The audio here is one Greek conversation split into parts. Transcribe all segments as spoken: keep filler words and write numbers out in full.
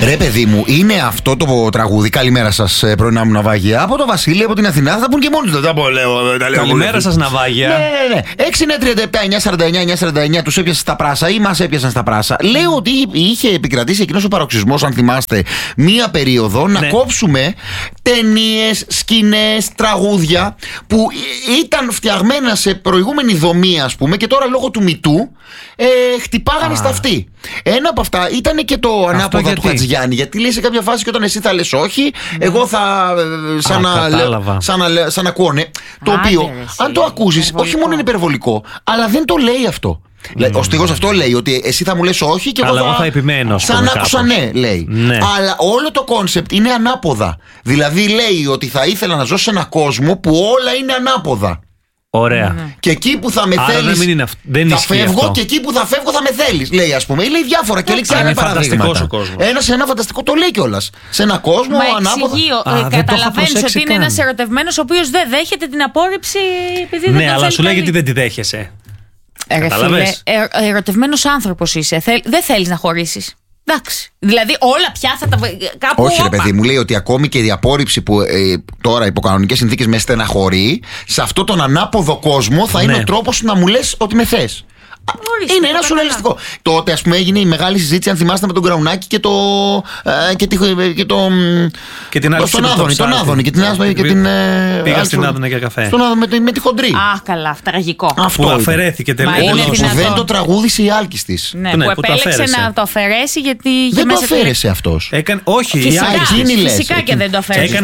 Ρε παιδί μου, είναι αυτό το τραγούδι. Καλημέρα σας, πρωινά μου ναυάγια. Από το Βασίλη, από την Αθηνά. Θα πούν και μόνοι του. Καλημέρα σας, ναυάγια. Ναι, ναι, ναι. έξι εννιά τριάντα επτά εννιά σαράντα εννιά εννιά σαράντα εννιά τους έπιασε στα πράσα ή μας έπιασαν στα πράσα. Λέω ότι είχε επικρατήσει εκείνος ο παροξισμός, αν θυμάστε, μία περίοδο να ναι. κόψουμε ταινίες, σκηνές, τραγούδια που ήταν φτιαγμένα σε προηγούμενη δομή, ας πούμε, και τώρα λόγω του μητού ε, χτυπάγανε στα αυτή. Ένα από αυτά ήταν και το ανάποδα του Χατζηγιάννη. Γιατί λέει σε κάποια φάση και όταν εσύ θα λες όχι, εγώ θα. Σαν, Α, να, σαν, να, σαν να ακούω ναι. Το Άντε, οποίο, ρε, αν το ακούσεις, όχι μόνο είναι υπερβολικό, αλλά δεν το λέει αυτό. Mm. Ο στίχος αυτό λέει ότι εσύ θα μου λες όχι και αλλά εγώ θα, θα επιμένω. Σαν άκουσα ναι, λέει. Ναι. Αλλά όλο το κόνσεπτ είναι ανάποδα. Δηλαδή λέει ότι θα ήθελα να ζω σε έναν κόσμο που όλα είναι ανάποδα. Ωραία. Ναι. Και εκεί που θα με άρα θέλεις, δεν είναι αυ... δεν θα φεύγω αυτό. Και εκεί που θα φεύγω θα με θέλεις. Λέει, ας πούμε. Ή λέει διάφορα και λέει ξανά παραδείγματα. Ένα σε ένα φανταστικό το λέει κιόλας. Σε ένα κόσμο ανάποδα. Μα εξηγεί, καταλαβαίνεις ότι είναι ένας ερωτευμένος ο οποίος δεν δέχεται την απόρριψη επειδή δεν ναι, το αλλά θέλει σου λέει καλή. γιατί δεν τη δέχεσαι. Ρε φίλε, ε, ερωτευμένος άνθρωπος είσαι. Θέλ, δεν θέλεις να χωρίσεις. Εντάξει. Δηλαδή όλα πια θα τα. Κάπου όχι, όπα. ρε παιδί μου, λέει ότι ακόμη και η απόρριψη που ε, τώρα υπό κανονικές συνθήκες με στεναχωρεί, σε αυτόν τον ανάποδο κόσμο θα ναι. είναι ο τρόπος να μου λες ότι με θες. Ορίστε, είναι ένα σουρεαλιστικό. Τότε, ας πούμε, έγινε η μεγάλη συζήτηση, αν θυμάστε, με τον Κραουνάκη και το. Ε, και, τη, και το και την άλλη στον Άδωνη. Τον Άδωνη και την. Και την πήγα στην Άδωνη για καφέ. Στον Άδωνη με, τη, με τη χοντρή. Αχ, καλά, τραγικό. Αυτό που αφαιρέθηκε τελείως. Όχι, που δεν το τραγούδισε η Άλκης της. Ναι, ναι, που, που επέλεξε να το αφαιρέσει γιατί. Δεν το αφαίρεσε αυτός. Όχι, φυσικά, εκείνη λες. Φυσικά και δεν το αφαίρεσε.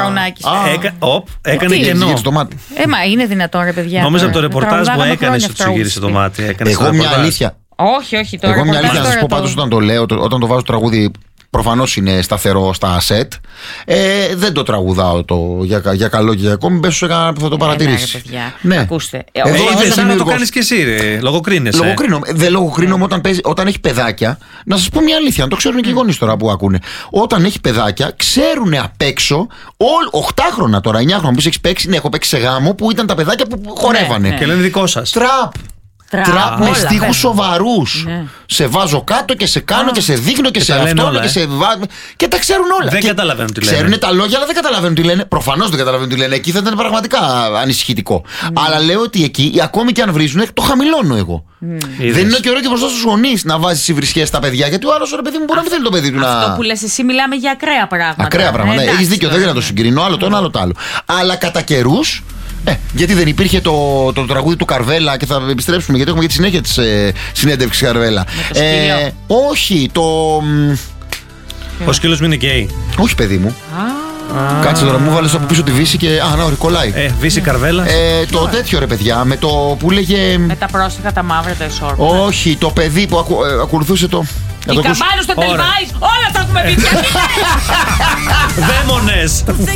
Έκανε κενό. Ε, μα είναι δυνατόν, ρε παιδιά. Νόμιζα από το ρεπορτάζ που έκανε ότι σου γύρισε το μάτι. Εγώ μια αλήθεια. Όχι, όχι, τώρα. Εγώ μια αλήθεια να σας πω πάντως όταν το λέω, όταν το βάζω το τραγούδι. Προφανώς είναι σταθερό στα σετ. Ε, δεν το τραγουδάω το, για, για καλό και για κακό. Μην πέσω σε κανένα που θα το παρατηρήσει. Ναι, ακούστε. Εγώ δεν να το κάνεις και εσύ, ρε. Λογοκρίνεσαι. Λογοκρίνω. Δεν λογοκρίνομαι όταν, όταν έχει παιδάκια. Να σας πω μια αλήθεια, να το ξέρουν και οι γονείς τώρα που ακούνε. Όταν έχει παιδάκια, ξέρουν απ' έξω, οκτάχρονα τώρα, εννιά χρόνια που έχει παίξει. Ναι, έχω παίξει σε γάμο που ήταν τα παιδάκια που χορεύανε. Και λένε δικό σας. Τραπ. Τραπ με στίχους σοβαρούς. Ναι. Σε βάζω κάτω και σε κάνω ah. και σε δείχνω και, και σε αυτό και σε βάζω. Και τα ξέρουν όλα. Δεν και καταλαβαίνουν τι λένε. Ξέρουν τα λόγια, αλλά δεν καταλαβαίνουν τι λένε. Προφανώς δεν καταλαβαίνουν τι λένε. Εκεί θα ήταν πραγματικά ανησυχητικό. Mm. Αλλά λέω ότι εκεί, ακόμη και αν βρίζουν, το χαμηλώνω εγώ. Mm. Δεν είναι και ωραίο και μπροστά στους γονείς να βάζεις υβρισιές στα παιδιά. Γιατί ο άλλος, ρε παιδί μου, μπορεί να μην θέλει το παιδί του να. Αυτό που λες εσύ, μιλάμε για ακραία πράγματα. Ακραία πράγματα. Έχεις δίκιο, δεν να το συγκρίνω. Άλλο το ένα, άλλο το άλλο. Αλλά κατά καιρούς. Ε, γιατί δεν υπήρχε το, το, το τραγούδι του Καρβέλα και θα επιστρέψουμε γιατί έχουμε και τη συνέχεια της ε, συνέντευξης Καρβέλα. Με το ε, όχι, το. Ο σκύλος μου είναι γκέι. Όχι, παιδί μου. Ah. Κάτσε τώρα, μου βάλες από πίσω τη Βύση και. Α, να, κολλάει. Ε, Βύση Καρβέλα. Ε, το τέτοιο ρε παιδιά, με το που λέγε. Με τα πρόστιχα, τα μαύρα, τα ισόρροπα. Όχι, το παιδί που ακου, ε, ακολουθούσε το. Η καμπάνου στο Τελβάης, όλα τα έχουμε πει. Δαίμονες.